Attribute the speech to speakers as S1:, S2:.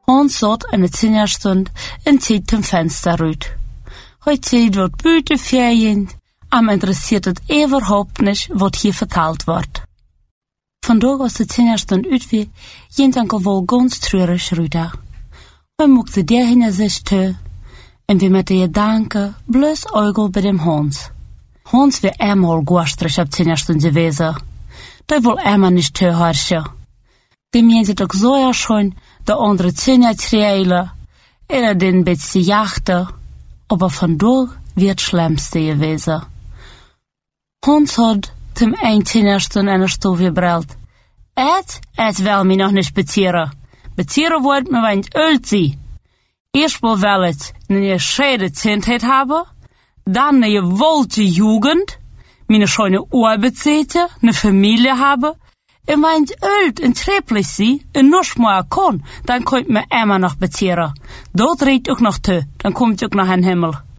S1: Hans zat in de 10-jaarstund en keek zum Fenster uit. Hij ziet wat buiten ferien, am interessiert het überhaupt nicht, wat hier verteld wordt. Vandaag als de 10-jaarstund uit wie, jent enkel wel ganz treurig ruida. Hij moekte der hinter sich te, en wie met de gedanken bloß Eugel bij dem Hans. Hans wie eenmaal gwastrig op 10-jaarstund gewesen. Der will einmal nicht te harsche. Dem jent ook zo ja schon, de andere 10-jaar oder den bisschen jachten, aber vandaag wird schlimmste gewesen. Hans hat zum 10-jaarstund eine Stove gebrüllt. Et will mich noch nicht bezieren. Bezieren wollt mir, wenn ich alt sie. Erst mal will ich eine schöne Kindheit haben, dann eine gewollte Jugend, meine schöne Arbeitszeit, eine Familie haben, und wenn ich alt und trefflich sie, und noch mal kann, dann könnt mir immer noch bezieren. Dort redt auch noch zu, dann kommt auch noch ein Himmel.